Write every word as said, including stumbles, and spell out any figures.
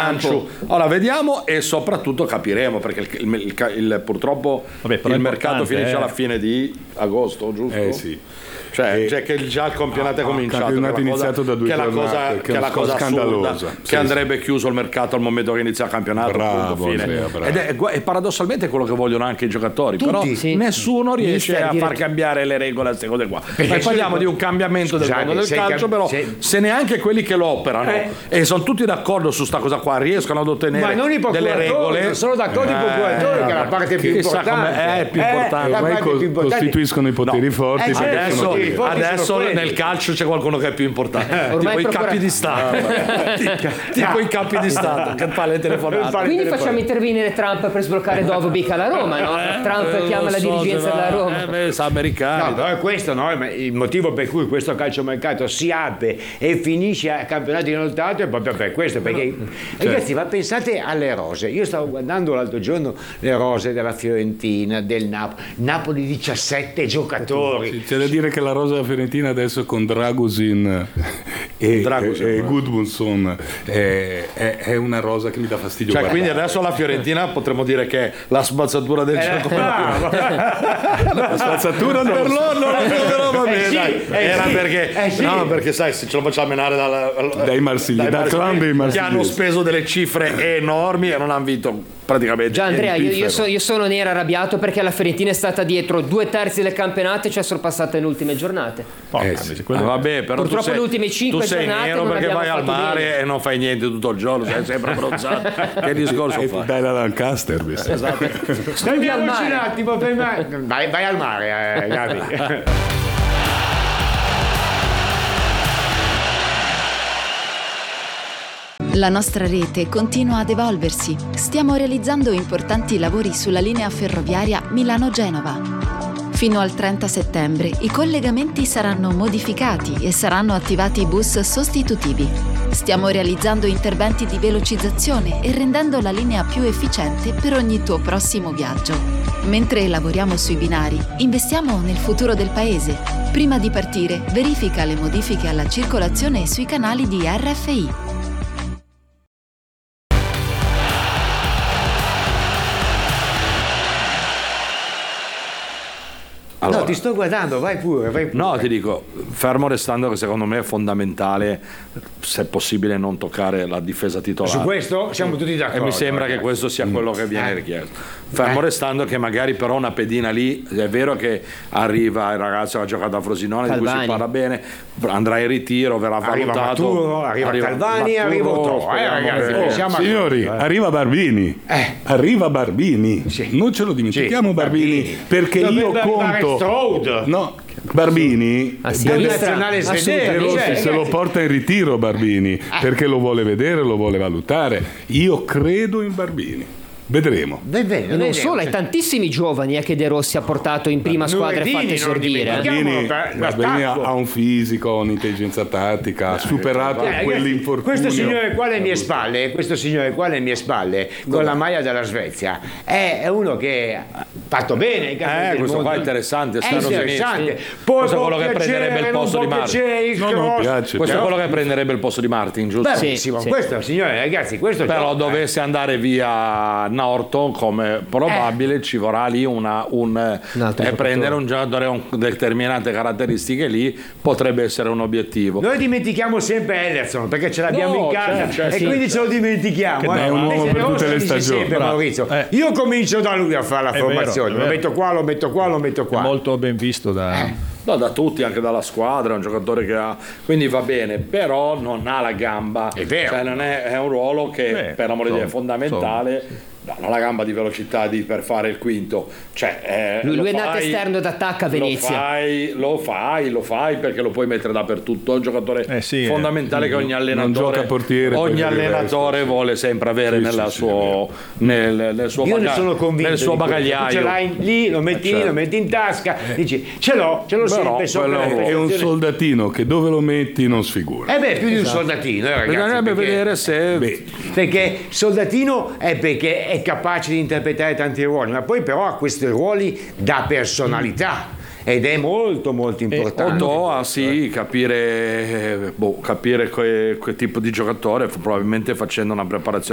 Sancho. Ora vediamo e soprattutto capiremo, perché il, il, il, il, purtroppo Vabbè, il mercato finisce eh. alla fine di agosto, giusto? Eh sì. Cioè, cioè che già il campionato ah, è cominciato, il campionato che è iniziato cosa, da due che la cosa, giornate, che è la cosa scandalosa, assurda, sì, che andrebbe sì. chiuso il mercato al momento che inizia il campionato. Bravo, fine. Andrea, bravo. Ed è, è paradossalmente quello che vogliono anche i giocatori, Tutti, però sì. nessuno riesce Mister, a far diretto. cambiare le regole a queste cose qua. Perché parliamo di un cambiamento del Scusate, mondo del calcio, cam- però se... se neanche quelli che lo operano eh. e sono tutti d'accordo su sta cosa qua riescono ad ottenere Ma non i delle regole, non sono d'accordo eh, i procuratori, che è la parte più importante. È più importante. Eh, ormai co- costituiscono i poteri no. forti. Eh, adesso sì, adesso nel calcio c'è qualcuno che è più importante, Ormai tipo i procura... capi di Stato, tipo, tipo i capi di Stato che fa le telefonate. Quindi facciamo intervenire Trump per sbloccare Dovbyk alla Roma, no? Trump eh, chiama la so, dirigenza della Roma. Eh, beh, sa americani. No, però è questo, no? Il motivo per cui questo calciomercato si apre e finisce a campionato inoltrato è proprio per questo, perché certo. Ragazzi, ma pensate alle rose. Io stavo guardando l'altro giorno le rose della Fiorentina, del Napoli. Napoli diciassette giocatori. Sì, c'è da dire che la rosa della Fiorentina adesso con Dragusin e, Dragusin, e, e Gudmundsson è, è, è una rosa che mi dà fastidio. Cioè, guardare. quindi adesso la Fiorentina potremmo dire che è la spazzatura del Eh, giocatore. La spazzatura non per loro non però va bene, Eh sì, dai. eh Era sì, perché eh sì. no, perché sai, se ce lo facciamo menare dal, dai Marsigli, dal clan dei che Marsigli, hanno speso delle cifre enormi e non hanno vinto praticamente. Già Andrea, io, io, so, io sono nero arrabbiato perché la Fiorentina è stata dietro due terzi del campionato e ci ha sorpassato nelle ultime giornate. Eh, sì. Ah, vabbè, però purtroppo tu sei, le ultime cinque tu sei giornate nero non perché abbiamo vai al fatto mare bene. e non fai niente tutto il giorno, sei sempre abbronzato. Che discorso E fai? dai la Lancaster, Esatto. Fermiamoci un attimo, ferma... vai, vai al mare, eh, Gabi. La nostra rete continua ad evolversi. Stiamo realizzando importanti lavori sulla linea ferroviaria Milano-Genova. Fino al trenta settembre i collegamenti saranno modificati e saranno attivati bus sostitutivi. Stiamo realizzando interventi di velocizzazione e rendendo la linea più efficiente per ogni tuo prossimo viaggio. Mentre lavoriamo sui binari, investiamo nel futuro del paese. Prima di partire, verifica le modifiche alla circolazione sui canali di R F I. Allora, no, ti sto guardando, vai pure, vai pure. No, ti dico, fermo restando che secondo me è fondamentale, se possibile, non toccare la difesa titolare. Su questo siamo tutti d'accordo. E mi sembra ragazzi. che questo sia quello che viene Eh. richiesto. Fermo Eh. restando che magari però una pedina lì, è vero che arriva il ragazzo che ha giocato a Frosinone, di cui si Calvani. parla bene, andrà in ritiro, verrà Arriva valutato. Maturo, arriva Calvani, arriva Otto, eh, ragazzi, che- pensiamo a- Signori, Eh. arriva Barbini. Eh. Arriva Barbini. Sì. Non ce lo dimentichiamo Sì, Barbini, Barbini. perché Dovrebbe io arrivare conto. Strode. No, Barbini A deve- sinistra, nazionale assolutamente. svedese, Rossi cioè, se lo ragazzi. porta in ritiro Barbini perché lo vuole vedere, lo vuole valutare. Io credo in Barbini. Vedremo. Beh, bene, E non bene. solo, hai tantissimi giovani eh, che De Rossi ha portato in prima squadra e Nuredini, fatto non esordire. eh. dimentichiamo. Barbini, per- Barbini ha, l'attacco. ha un fisico, un'intelligenza tattica, ha superato Eh, ragazzi, quell'infortunio. questo signore qua alle mie spalle, questo signore qua alle mie spalle, con la maglia della Svezia, è, è uno che ha fatto bene. i campioni Eh, del questo mondo. qua è interessante, È esterno interessante. sinistro. Può, Questo è può quello che piacere, prenderebbe il non posto può di Martin. piacere, il No, non cross. piace. Questo è Però- quello che prenderebbe il posto di Martin, giusto? Bravissimo, Sì, sì. questo signore, ragazzi, questo Però gioca, dovesse andare via Norton, come probabile, ci vorrà lì una, un, altro eh, giocatore. prendere un giocatore con determinate caratteristiche lì potrebbe essere un obiettivo. Noi dimentichiamo sempre Ederson perché ce l'abbiamo No, in casa certo, certo, e sì. quindi ce lo dimentichiamo. Che eh. è un uomo Invece per De tutte Rossi le dice stagioni. sempre, Bravo. Maurizio, Eh. io comincio da lui a fare la È vero, formazione, è lo vero. metto qua, lo metto qua, lo metto qua. Molto ben visto da... No, da tutti, anche dalla squadra, è un giocatore che ha, quindi va bene, però non ha la gamba, È vero. cioè non è, è un ruolo che Beh, per amore di Dio è insomma, fondamentale. No, non ha la gamba di velocità di, per fare il quinto, cioè, eh, Lui, lo lui è nato fai- esterno d'attacco a Venezia. Lo fai, lo fai, lo fai perché lo puoi mettere dappertutto. È un giocatore Eh sì, fondamentale eh. che ogni Non allenatore, gioca portiere, ogni poi per il allenatore resto, sì. vuole sempre avere Sì, nella sì, sì, suo, nel, nel suo Io ne baga- sono convinto. nel suo di questo. bagagliaio. Tu ce l'hai lì, lo metti lì, certo. lo metti in tasca, dici ce l'ho, ce l'ho Però sempre. so quello che la è È un perfezione- soldatino che dove lo metti non sfigura. Eh beh, più di un soldatino, eh, ragazzi. Bisognerebbe perché- vedere se Beh, Perché soldatino è perché è capace di interpretare tanti ruoli, ma poi però ha questi ruoli da personalità ed è molto molto importante. Odoa, sì, capire, boh, capire che, che tipo di giocatore, probabilmente facendo una preparazione